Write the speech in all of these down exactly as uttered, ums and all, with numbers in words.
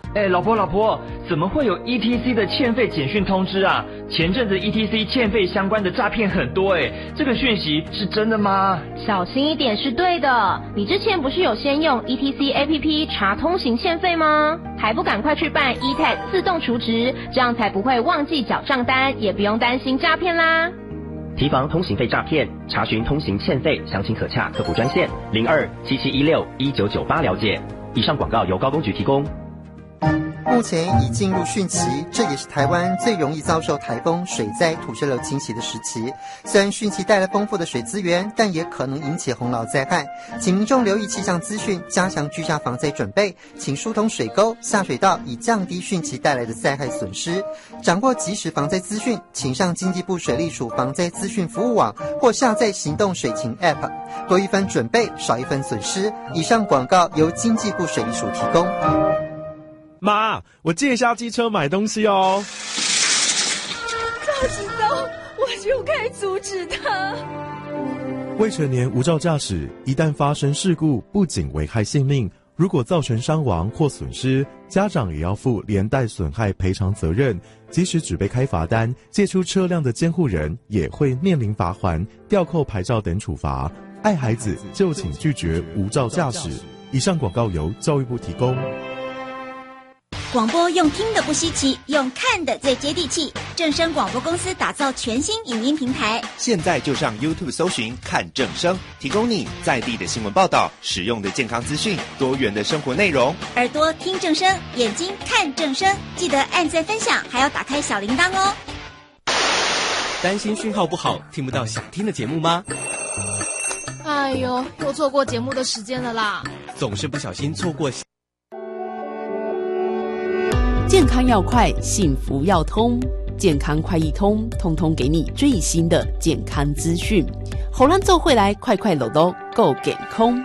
哎，老婆老婆，怎么会有 E T C 的欠费简讯通知啊？前阵子 E T C 欠费相关的诈骗很多哎，这个讯息是真的吗？ 小心一点是对的。你之前不是有先用 E T C A P P 查通行欠费吗？还不赶快去办 E T A G 自动除值，这样才不会忘记缴账单，也不用担心诈骗啦。 提防通行费诈骗，查询通行欠费，详情可洽客服专线零二七七一六一九九八了解。以上广告由高公局提供。 目前已进入汛期，这也是台湾最容易遭受台风、水灾、土石流侵袭的时期。虽然汛期带来丰富的水资源，但也可能引起洪涝灾害，请民众留意气象资讯，加强居家防灾准备，请疏通水沟、下水道，以降低汛期带来的灾害损失。掌握即时防灾资讯，请上经济部水利署防灾资讯服务网或下载行动水情 App， 多一分准备，少一分损失。以上广告由经济部水利署提供。 妈，我借一下机车买东西哦。 早知道我就该阻止他。 未成年无照驾驶，一旦发生事故，不仅危害性命，如果造成伤亡或损失，家长也要负连带损害赔偿责任。即使只被开罚单，借出车辆的监护人也会面临罚锾、吊扣牌照等处罚。爱孩子就请拒绝无照驾驶。以上广告由教育部提供。 广播用听的不稀奇，用看的最接地气。正声广播公司打造全新影音平台， 现在就上 YouTube 搜寻看正声，提供你在地的新闻报道、实用的健康资讯、多元的生活内容。 耳朵听正声，眼睛看正声，记得按赞分享，还要打开小铃铛哦。 担心讯号不好，听不到想听的节目吗？ 哎呦，又错过节目的时间了啦！ 总是不小心错过。 健康要快，幸福要通，健康快一通，通通给你最新的健康资讯。好咱做回来，快快乐乐够健康。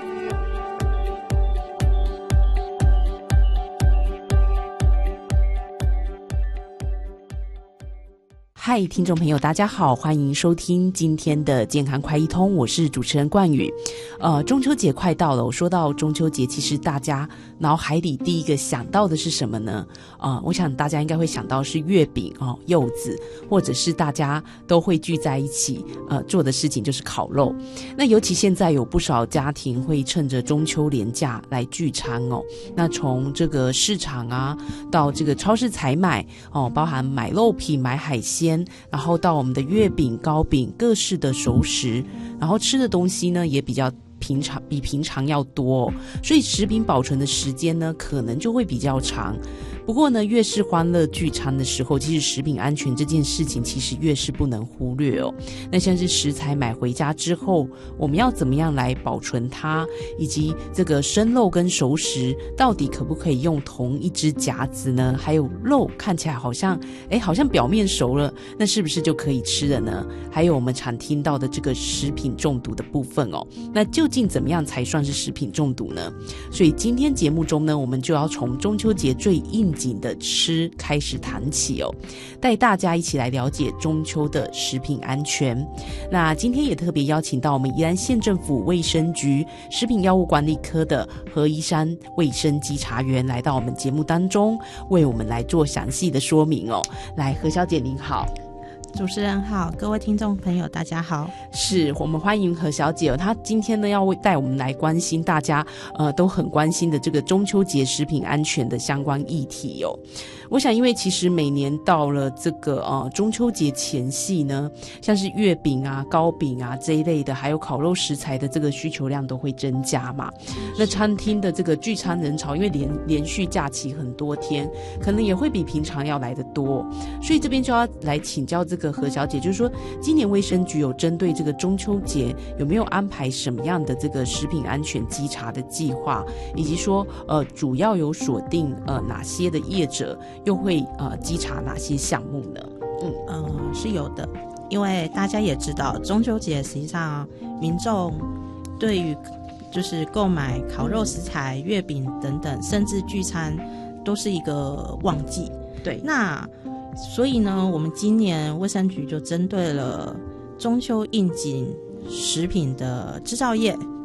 嗨，听众朋友大家好，欢迎收听今天的健康快一通，我是主持人冠宇。呃，中秋节快到了，我说到中秋节，其实大家脑海里第一个想到的是什么呢？呃，我想大家应该会想到是月饼哦、柚子，或者是大家都会聚在一起呃做的事情就是烤肉。那尤其现在有不少家庭会趁着中秋连假来聚餐哦。那从这个市场啊，到这个超市采买哦，包含买肉品、买海鲜。然后到我们的月饼、糕饼、各式的熟食，然后吃的东西呢也比较平常，比平常要多哦，所以食品保存的时间呢可能就会比较长。不过呢，越是欢乐聚餐的时候，其实食品安全这件事情其实越是不能忽略哦。那像是食材买回家之后，我们要怎么样来保存它，以及这个生肉跟熟食到底可不可以用同一只夹子呢？还有肉看起来好像诶好像表面熟了，那是不是就可以吃了呢？还有我们常听到的这个食品中毒的部分哦，那究竟怎么样才算是食品中毒呢？所以今天节目中呢，我们就要从中秋节最应景的吃开始谈起哦，带大家一起来了解中秋的食品安全。那今天也特别邀请到我们宜兰县政府卫生局食品药物管理科的何依珊卫生稽查员来到我们节目当中，为我们来做详细的说明哦。来，何小姐您好。 主持人好，各位听众朋友大家好。 是我们欢迎何小姐哦，她今天呢要带我们来关心大家呃都很关心的这个中秋节食品安全的相关议题哦。我想因为其实每年到了这个呃中秋节前夕呢，像是月饼啊、糕饼啊这一类的，还有烤肉食材的这个需求量都会增加嘛。那餐厅的这个聚餐人潮，因为连连续假期很多天，可能也会比平常要来得多，所以这边就要来请教这个何小姐，就是说今年卫生局有针对这个中秋节有没有安排什么样的这个食品安全稽查的计划，以及说呃主要有锁定呃哪些的业者，又会呃稽查哪些项目呢？ 嗯呃是有的，因为大家也知道中秋节实际上民众对于就是购买烤肉食材、月饼等等，甚至聚餐都是一个旺季。 对， 那所以呢，我们今年卫生局就针对了中秋应景食品的制造业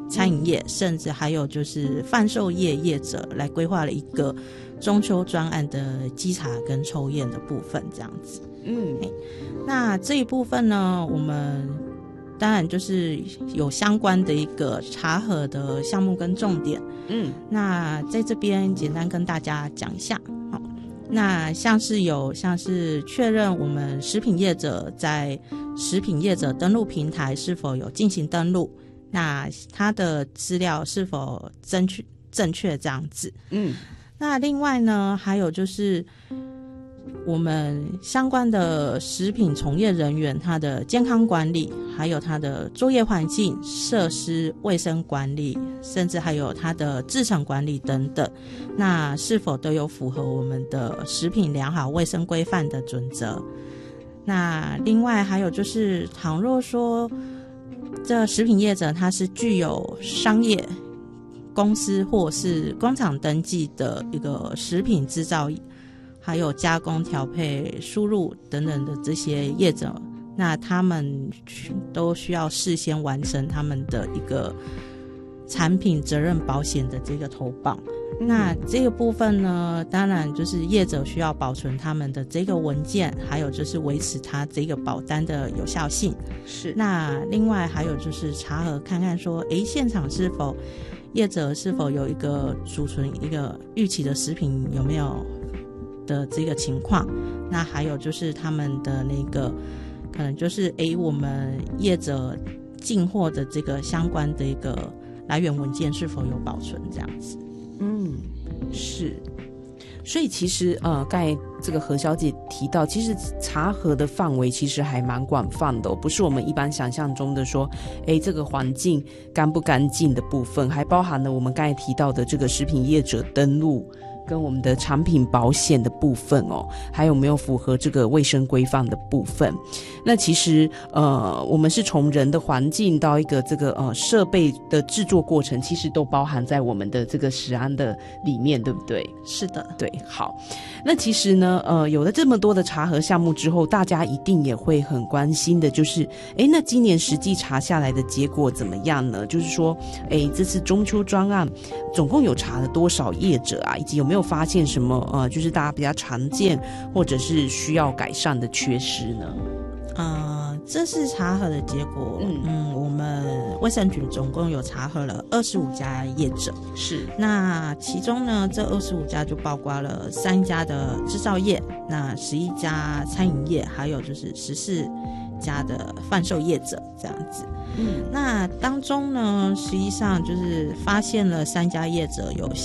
餐饮业，甚至还有就是贩售业业者来规划了一个中秋专案的稽查跟抽验的部分，这样子。 嗯， 那这一部分呢，我们当然就是有相关的一个查核的项目跟重点。 嗯， 那在这边简单跟大家讲一下。好，那像是有像是确认我们食品业者在食品业者登录平台是否有进行登录，那他的资料是否正确正确这样子。 嗯， 那另外呢，还有就是我们相关的食品从业人员他的健康管理，还有他的作业环境、设施卫生管理，甚至还有他的制程管理等等，那是否都有符合我们的食品良好卫生规范的准则。那另外还有就是倘若说这食品业者他是具有商业公司或是工厂登记的一个食品制造还有加工调配输入等等的这些业者，那他们都需要事先完成他们的一个产品责任保险的这个投保。那这个部分呢，当然就是业者需要保存他们的这个文件，还有就是维持他这个保单的有效性。 是。 那另外还有就是查核看看说，诶，现场是否业者是否有一个储存一个预期的食品有没有的这个情况。那还有就是他们的那个可能就是诶，我们业者进货的这个相关的一个来源文件是否有保存这样子。 嗯，是。所以其实呃，刚才这个何小姐提到，其实查核的范围其实还蛮广泛的、哦，不是我们一般想象中的说，哎，这个环境干不干净的部分，还包含了我们刚才提到的这个食品业者登录跟我们的产品保险的部分哦，还有没有符合这个卫生规范的部分。那其实呃，我们是从人的环境到一个这个呃设备的制作过程，其实都包含在我们的这个食安的里面，对不对？ 是的， 对。好，那其实呢，呃，有了这么多的查核项目之后，大家一定也会很关心的，就是哎，那今年实际查下来的结果怎么样呢？就是说，哎，这次中秋专案总共有查了多少业者啊，以及有没有发现什么呃，就是大家比较常见或者是需要改善的缺失呢？ 呃，这次查核的结果，嗯, 嗯我们卫生局总共有查核了二十五家业者， 是。 那其中呢，这二十五家就包括了三家的制造业，那十一家餐饮业，还有就是十四家的贩售业者这样子。嗯，那当中呢，实际上就是发现了三家业者有